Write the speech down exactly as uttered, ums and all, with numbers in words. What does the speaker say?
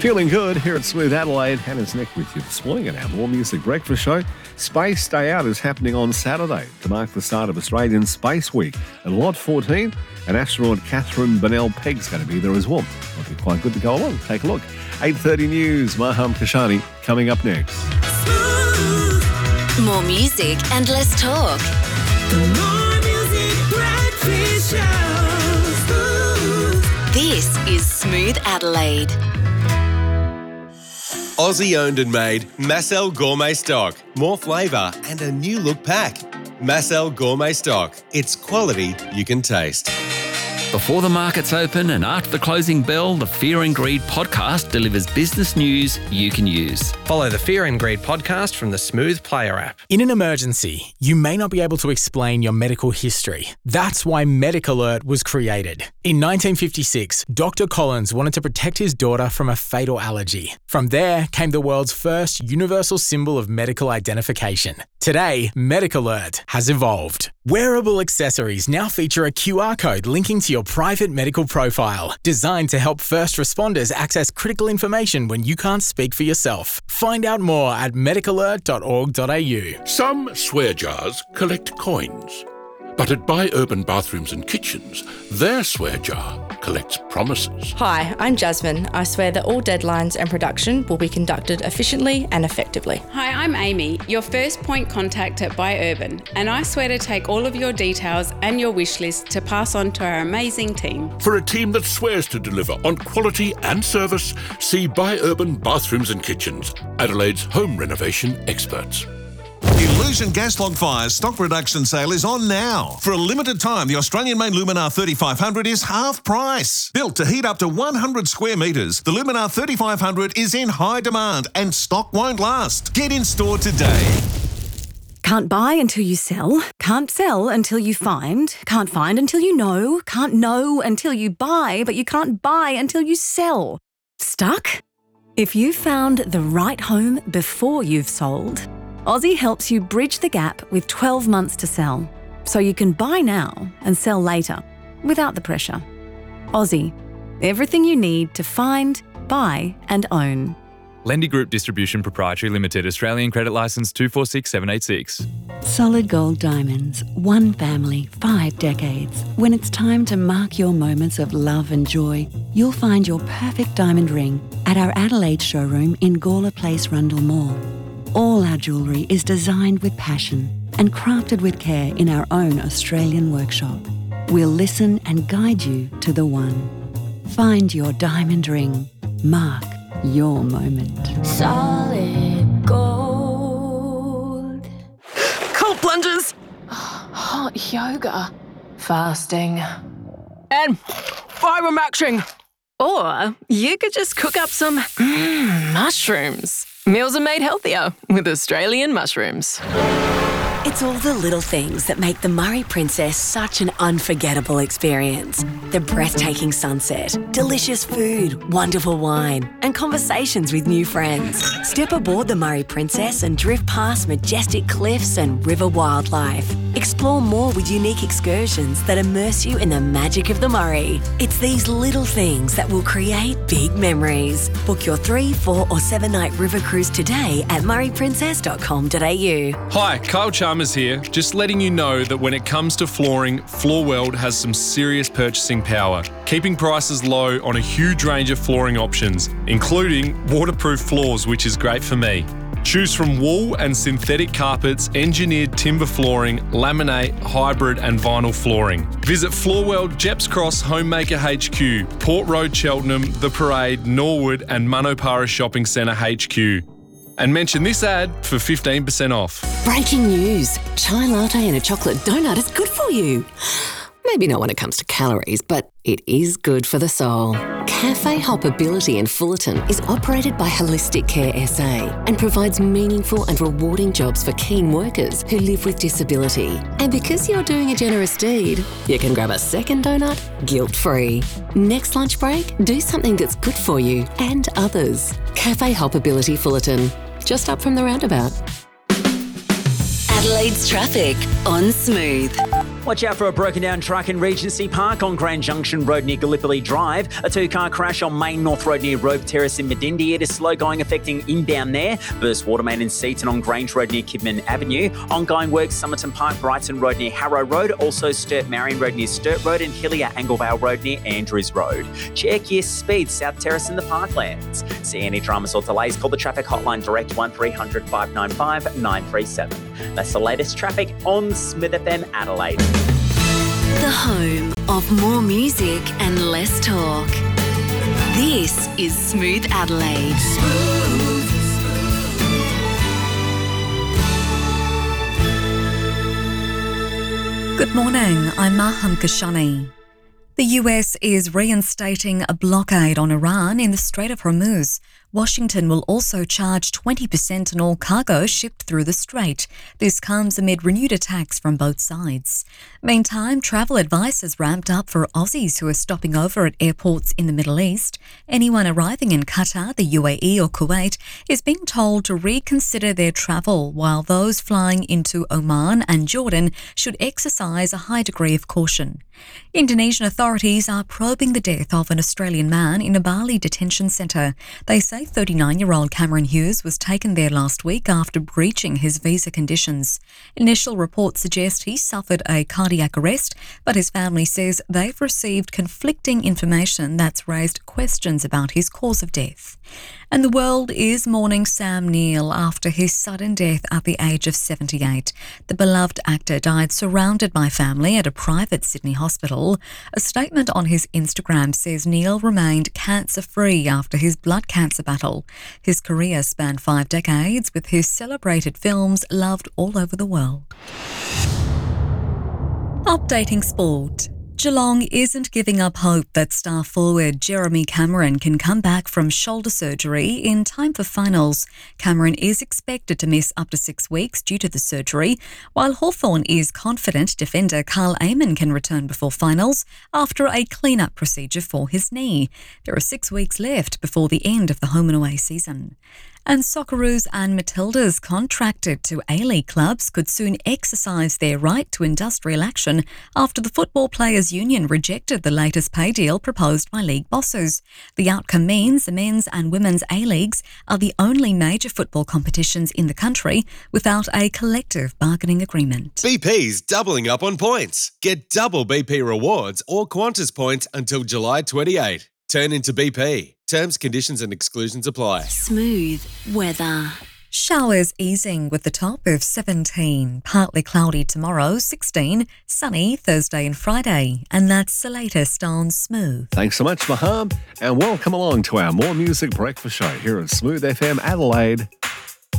Feeling good here at Smooth Adelaide. Hannah's Nick with you this morning at our More Music Breakfast show. Space Day Out is happening on Saturday to mark the start of Australian Space Week. At Lot fourteen, and astronaut Catherine Bennell-Pegg's going to be there as well. Might be quite good to go along. Take a look. eight thirty News, Maham Kashani coming up next. More music and less talk. The More Music Breakfast Show. This is Smooth Adelaide. Aussie owned and made Massel Gourmet Stock. More flavour and a new look pack. Massel Gourmet Stock. It's quality you can taste. Before the markets open and after the closing bell, the Fear and Greed podcast delivers business news you can use. Follow the Fear and Greed podcast from the Smooth Player app. In an emergency, you may not be able to explain your medical history. That's why MedicAlert was created. In nineteen fifty-six, Doctor Collins wanted to protect his daughter from a fatal allergy. From there came the world's first universal symbol of medical identification. Today, MedicAlert has evolved. Wearable accessories now feature a Q R code linking to your private medical profile, designed to help first responders access critical information when you can't speak for yourself. Find out more at medic alert dot org dot a u. Some swear jars collect coins, but at Buy Urban Bathrooms and Kitchens, their swear jar collects promises. Hi, I'm Jasmine. I swear that all deadlines and production will be conducted efficiently and effectively. Hi, I'm Amy, your first point contact at Buy Urban, and I swear to take all of your details and your wish list to pass on to our amazing team. For a team that swears to deliver on quality and service, see Buy Urban Bathrooms and Kitchens, Adelaide's home renovation experts. Illusion gas log fires stock reduction sale is on now. For a limited time, the Australian-made Luminar thirty-five hundred is half price. Built to heat up to one hundred square metres, the Luminar thirty-five hundred is in high demand and stock won't last. Get in store today. Can't buy until you sell, can't sell until you find, can't find until you know, can't know until you buy, but you can't buy until you sell. Stuck? If you found the right home before you've sold, Aussie helps you bridge the gap with twelve months to sell, so you can buy now and sell later, without the pressure. Aussie, everything you need to find, buy and own. Lendy Group Distribution Proprietary Limited, Australian Credit Licence two four six seven eight six. Solid Gold Diamonds, one family, five decades. When it's time to mark your moments of love and joy, you'll find your perfect diamond ring at our Adelaide showroom in Gawler Place, Rundle Mall. All our jewellery is designed with passion and crafted with care in our own Australian workshop. We'll listen and guide you to the one. Find your diamond ring. Mark your moment. Solid gold. Cold plunges. Hot yoga. Fasting. And fibre matching. Or you could just cook up some mm, mushrooms. Meals are made healthier with Australian mushrooms. It's all the little things that make the Murray Princess such an unforgettable experience. The breathtaking sunset, delicious food, wonderful wine, and conversations with new friends. Step aboard the Murray Princess and drift past majestic cliffs and river wildlife. Explore more with unique excursions that immerse you in the magic of the Murray. It's these little things that will create big memories. Book your three, four or seven night river cruise today at murray princess dot com dot a u. Hi, Kyle Chalmers here. Just letting you know that when it comes to flooring, Floorworld has some serious purchasing power, keeping prices low on a huge range of flooring options, including waterproof floors, which is great for me. Choose from wool and synthetic carpets, engineered timber flooring, laminate, hybrid and vinyl flooring. Visit Floorworld, Jeps Cross, Homemaker H Q, Port Road, Cheltenham, The Parade, Norwood and Manopara Shopping Centre H Q. And mention this ad for fifteen percent off. Breaking news. Chai latte and a chocolate donut is good for you. Maybe not when it comes to calories, but it is good for the soul. Cafe Hoppability in Fullerton is operated by Holistic Care S A and provides meaningful and rewarding jobs for keen workers who live with disability. And because you're doing a generous deed, you can grab a second donut guilt-free. Next lunch break, do something that's good for you and others. Cafe Hoppability Fullerton, just up from the roundabout. Adelaide's traffic on Smooth. Watch out for a broken down truck in Regency Park on Grand Junction Road near Gallipoli Drive. A two-car crash on Main North Road near Rope Terrace in Medindi. It is slow going, affecting inbound there. Burst water main in Seaton on Grange Road near Kidman Avenue. Ongoing work Somerton Park, Brighton Road near Harrow Road. Also Sturt Marion Road near Sturt Road and Hillier Anglevale Road near Andrews Road. Check your speed, South Terrace in the Parklands. See any dramas or delays, call the traffic hotline direct one three hundred five nine five nine three seven. That's the latest traffic on Smith F M Adelaide. The home of more music and less talk. This is Smooth Adelaide. Good morning, I'm Maham Kashani. The U S is reinstating a blockade on Iran in the Strait of Hormuz. Washington will also charge twenty percent on all cargo shipped through the strait. This comes amid renewed attacks from both sides. Meantime, travel advice has ramped up for Aussies who are stopping over at airports in the Middle East. Anyone arriving in Qatar, the U A E or Kuwait is being told to reconsider their travel, while those flying into Oman and Jordan should exercise a high degree of caution. Indonesian authorities are probing the death of an Australian man in a Bali detention centre. They say thirty-nine-year-old Cameron Hughes was taken there last week after breaching his visa conditions. Initial reports suggest he suffered a cardiac arrest, but his family says they've received conflicting information that's raised questions about his cause of death. And the world is mourning Sam Neill after his sudden death at the age of seventy-eight. The beloved actor died surrounded by family at a private Sydney hospital. A statement on his Instagram says Neill remained cancer-free after his blood cancer battle. His career spanned five decades, with his celebrated films loved all over the world. Updating sport. Geelong isn't giving up hope that star forward Jeremy Cameron can come back from shoulder surgery in time for finals. Cameron is expected to miss up to six weeks due to the surgery, while Hawthorn is confident defender Carl Amon can return before finals after a clean-up procedure for his knee. There are six weeks left before the end of the home and away season. And Socceroos and Matildas contracted to A-League clubs could soon exercise their right to industrial action after the Football Players Union rejected the latest pay deal proposed by league bosses. The outcome means the men's and women's A-Leagues are the only major football competitions in the country without a collective bargaining agreement. B P's doubling up on points. Get double B P rewards or Qantas points until July twenty-eighth. Turn into B P. Terms, conditions and exclusions apply. Smooth weather. Showers easing with the top of seventeen. Partly cloudy tomorrow, sixteen. Sunny Thursday and Friday. And that's the latest on Smooth. Thanks so much, Maham. And welcome along to our More Music Breakfast Show here at Smooth F M Adelaide.